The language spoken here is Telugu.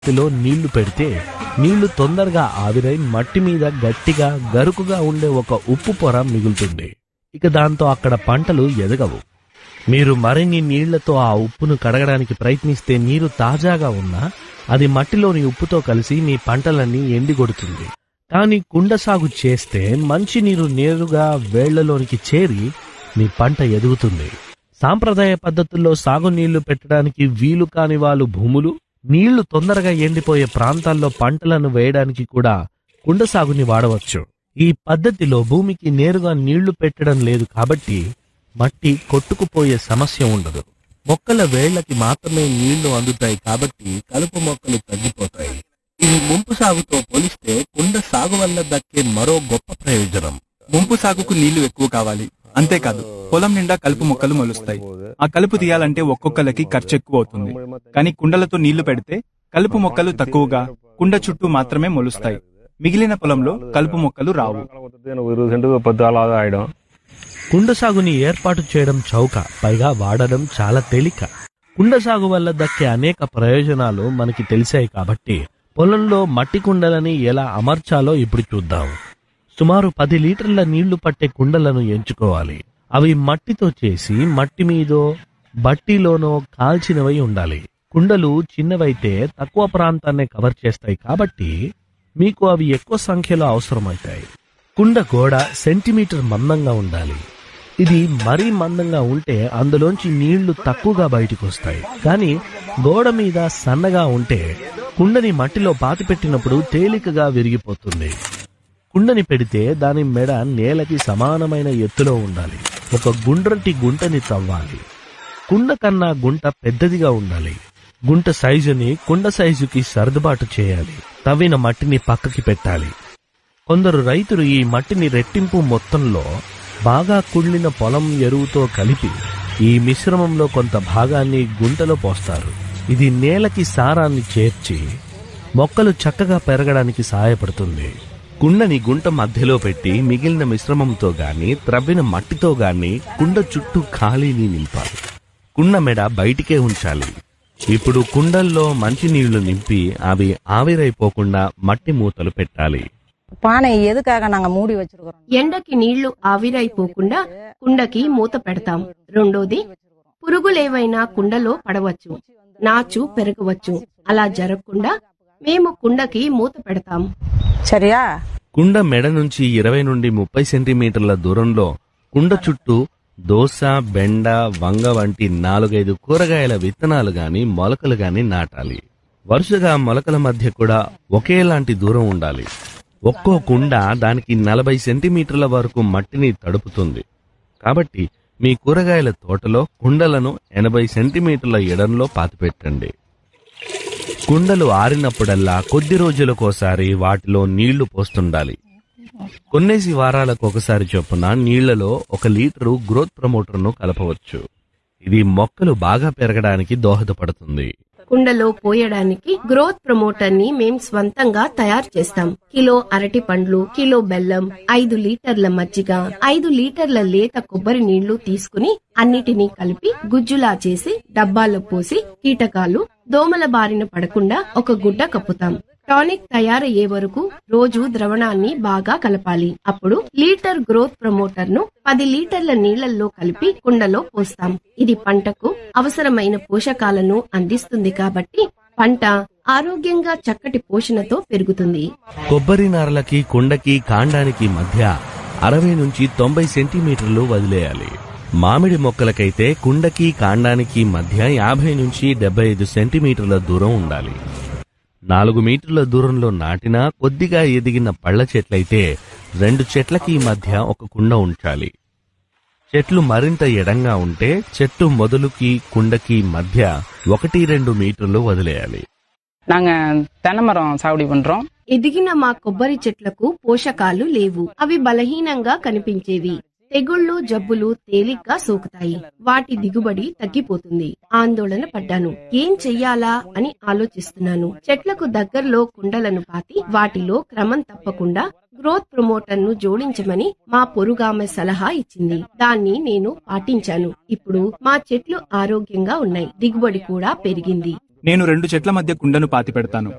లో నీళ్లు పెడితే నీళ్లు తొందరగా ఆవిరై మట్టి మీద గట్టిగా గరుకుగా ఉండే ఒక ఉప్పు పొర మిగులుతుంది. ఇక దాంతో అక్కడ పంటలు ఎదగవు. మీరు మరిన్ని నీళ్లతో ఆ ఉప్పును కడగడానికి ప్రయత్నిస్తే నీరు తాజాగా ఉన్నా అది మట్టిలోని ఉప్పుతో కలిసి మీ పంటలన్నీ ఎండిగొడుతుంది. కానీ కుండ సాగు చేస్తే మంచినీరు నేరుగా వేళ్లలోనికి చేరి మీ పంట ఎదుగుతుంది. సాంప్రదాయ పద్ధతుల్లో సాగునీళ్లు పెట్టడానికి వీలు కాని వాళ్ళు భూములు, నీళ్లు తొందరగా ఎండిపోయే ప్రాంతాల్లో పంటలను వేయడానికి కూడా కుండ సాగుని వాడవచ్చు. ఈ పద్ధతిలో భూమికి నేరుగా నీళ్లు పెట్టడం లేదు కాబట్టి మట్టి కొట్టుకుపోయే సమస్య ఉండదు. మొక్కల వేళ్లకి మాత్రమే నీళ్లు అందుతాయి కాబట్టి కలుపు మొక్కలు తగ్గిపోతాయి. ఇది ముంపు సాగుతో పోలిస్తే కుండ సాగు వల్ల దక్కే మరో గొప్ప ప్రయోజనం. ముంపు సాగుకు నీళ్లు ఎక్కువ కావాలి, అంతేకాదు పొలం నిండా కలుపు మొక్కలు మొలుస్తాయి. ఆ కలుపు తీయాలంటే ఒక్కొక్కలకి ఖర్చు ఎక్కువ అవుతుంది. కానీ కుండలతో నీళ్లు పెడితే కలుపు మొక్కలు తక్కువగా కుండ చుట్టూ మాత్రమే మొలుస్తాయి. మిగిలిన పొలంలో కలుపు మొక్కలు రావు. కుండ సాగుని ఏర్పాటు చేయడం చౌక, పైగా వాడడం చాలా తేలిక. కుండ సాగు వల్ల దక్కే అనేక ప్రయోజనాలు మనకి తెలిసాయి కాబట్టి పొలంలో మట్టి కుండలని ఎలా అమర్చాలో ఇప్పుడు చూద్దాం. సుమారు 10 లీటర్ల నీళ్లు పట్టే కుండలను ఎంచుకోవాలి. అవి మట్టితో చేసి మట్టి మీదో బట్టిలోనో కాల్చినవై ఉండాలి. కుండలు చిన్నవైతే తక్కువ ప్రాంతాన్నే కవర్ చేస్తాయి కాబట్టి మీకు అవి ఎక్కువ సంఖ్యలో అవసరమవుతాయి. కుండ గోడ సెంటీమీటర్ మందంగా ఉండాలి. ఇది మరీ మందంగా ఉంటే అందులోంచి నీళ్లు తక్కువగా బయటకు వస్తాయి. కానీ గోడ మీద సన్నగా ఉంటే కుండని మట్టిలో పాతిపెట్టినప్పుడు తేలికగా విరిగిపోతుంది. కుండని పెడితే దాని మెడ నేలకి సమానమైన ఎత్తులో ఉండాలి. ఒక గుండ్రటి గుంటని తవ్వాలి. కుండ కన్నా గుంట పెద్దదిగా ఉండాలి. గుంట సైజుని కుండ సైజుకి సర్దుబాటు చేయాలి. తవ్విన మట్టిని పక్కకి పెట్టాలి. కొందరు రైతులు ఈ మట్టిని రెట్టింపు మొత్తంలో బాగా కుళ్ళిన పొలం ఎరువుతో కలిపి ఈ మిశ్రమంలో కొంత భాగాన్ని గుంటలో పోస్తారు. ఇది నేలకి సారాన్ని చేర్చి మొక్కలు చక్కగా పెరగడానికి సహాయపడుతుంది. కుండని గుంట మధ్యలో పెట్టి మిగిలిన మిశ్రమంతో గాని త్రవ్విన మట్టితో గాని కుండ చుట్టూ ఖాళీని నింపాలి. కుండ మెడ బయటికే ఉంచాలి. ఇప్పుడు కుండల్లో మంచినీళ్లు నింపి అవి ఆవిరైపోకుండా మట్టి మూతలు పెట్టాలి. ఎండకి నీళ్లు ఆవిరైపోకుండా కుండకి మూత పెడతాం. రెండోది, పురుగులేవైనా కుండలో పడవచ్చు, నాచు పెరగవచ్చు. అలా జరగకుండా మేము కుండకి మూత పెడతాం. సరియా. కుండ మెడ నుంచి 20 నుండి 30 సెంటీమీటర్ల దూరంలో కుండ చుట్టూ దోస, బెండ, వంగ వంటి 4-5 కూరగాయల విత్తనాలు గాని మొలకలు గాని నాటాలి. వరుసగా మొలకల మధ్య కూడా ఒకేలాంటి దూరం ఉండాలి. ఒక్కో కుండ దానికి 40 సెంటీమీటర్ల వరకు మట్టిని తడుపుతుంది. కాబట్టి మీ కూరగాయల తోటలో కుండలను 80 సెంటీమీటర్ల ఎడంలో పాతిపెట్టండి. కుండలు ఆరినప్పుడల్లా కొద్ది రోజులకోసారి వాటిలో నీళ్లు పోస్తుండాలి. కొన్నేసి వారాలకు ఒకసారి చొప్పున నీళ్లలో 1 లీటరు గ్రోత్ ప్రమోటర్ను కలపవచ్చు. ఇది మొక్కలు బాగా పెరగడానికి దోహదపడుతుంది. కుండలో పోయడానికి గ్రోత్ ప్రమోటర్ ని మేం స్వంతంగా తయారు చేస్తాం. కిలో అరటి పండ్లు, కిలో బెల్లం, 5 లీటర్ల మజ్జిగ, 5 లీటర్ల లేత కొబ్బరి నీళ్లు తీసుకుని అన్నిటినీ కలిపి గుజ్జులా చేసి డబ్బాలో పోసి కీటకాలు, దోమల బారిన పడకుండా ఒక గుడ్డ కప్పుతాం. టానిక్ తయారయ్యే వరకు రోజు ద్రవణాన్ని బాగా కలపాలి. అప్పుడు లీటర్ గ్రోత్ ప్రమోటర్ ను 10 లీటర్ల నీళ్లలో కలిపి కుండలో పోస్తాం. ఇది పంటకు అవసరమైన పోషకాలను అందిస్తుంది కాబట్టి పంట ఆరోగ్యంగా చక్కటి పోషణతో పెరుగుతుంది. కొబ్బరి నారలకి కుండకి కాండానికి మధ్య 60 నుంచి 90 సెంటీమీటర్లు వదిలేయాలి. మామిడి మొక్కలకైతే కుండకి కాండానికి మధ్య 50 నుంచి 75 సెంటీమీటర్ల దూరం ఉండాలి. 4 మీటర్ల దూరంలో నాటినా కొద్దిగా ఎదిగిన పళ్ల చెట్లయితే 2 చెట్లకి మధ్య ఒక కుండ ఉంచాలి. చెట్లు మరింత ఎడంగా ఉంటే చెట్టు మొదలుకి కుండకి మధ్య 1-2 మీటర్లు వదిలేయాలి. ఎదిగిన మా కొబ్బరి చెట్లకు పోషకాలు లేవు. అవి బలహీనంగా కనిపించేవి. తెగుళ్లు, జబ్బులు తేలిగ్గా సోకుతాయి. వాటి దిగుబడి తగ్గిపోతుంది. ఆందోళన పడ్డాను. ఏం చెయ్యాలా అని ఆలోచిస్తున్నాను. చెట్లకు దగ్గరలో కుండలను పాతి వాటిలో క్రమం తప్పకుండా గ్రోత్ ప్రమోటర్ ను జోడించమని మా పొరుగామె సలహా ఇచ్చింది. దాన్ని నేను పాటించాను. ఇప్పుడు మా చెట్లు ఆరోగ్యంగా ఉన్నాయి. దిగుబడి కూడా పెరిగింది. నేను 2 చెట్ల మధ్య కుండను పాతి పెడతాను.